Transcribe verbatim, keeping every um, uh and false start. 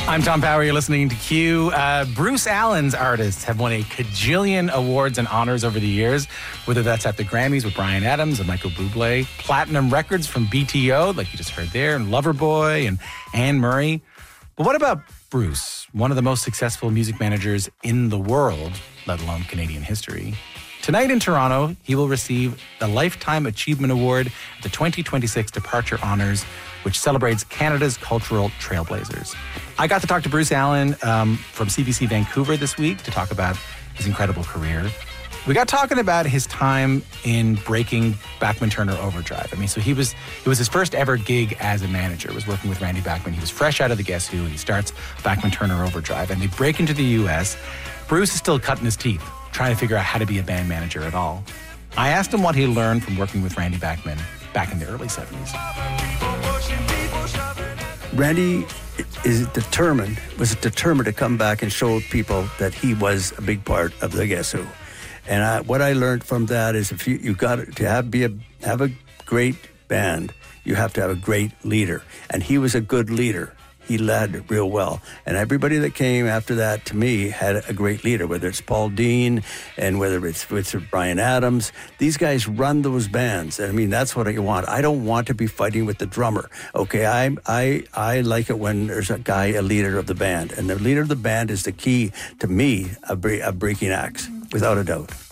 I'm Tom Power. You're listening to Q. Uh, Bruce Allen's artists have won a cajillion awards and honors over the years, whether that's at the Grammys with Bryan Adams and Michael Bublé, platinum records from B T O, like you just heard there, and Loverboy and Anne Murray. But what about Bruce, one of the most successful music managers in the world, let alone Canadian history? Tonight in Toronto, he will receive the Lifetime Achievement Award at the twenty twenty-six Departure Honours, which celebrates Canada's cultural trailblazers. I got to talk to Bruce Allen um, from C B C Vancouver this week to talk about his incredible career. We got talking about his time in breaking Bachman Turner Overdrive. I mean, so he was, it was his first ever gig as a manager, was working with Randy Bachman. He was fresh out of the Guess Who, and he starts Bachman Turner Overdrive, and they break into the U S. Bruce is still cutting his teeth, trying to figure out how to be a band manager at all. I asked him what he learned from working with Randy Bachman back in the early seventies. Randy is determined, was determined to come back and show people that he was a big part of the Guess Who. And I, what I learned from that is if you, you got to have, be a, have a great band, you have to have a great leader. And he was a good leader. He led real well. And everybody that came after that, to me, had a great leader, whether it's Paul Dean and whether it's, it's Bryan Adams. These guys run those bands. And I mean, that's what I want. I don't want to be fighting with the drummer. Okay, I I I like it when there's a guy, a leader of the band. And the leader of the band is the key, to me, of, bre- of breaking acts, without a doubt.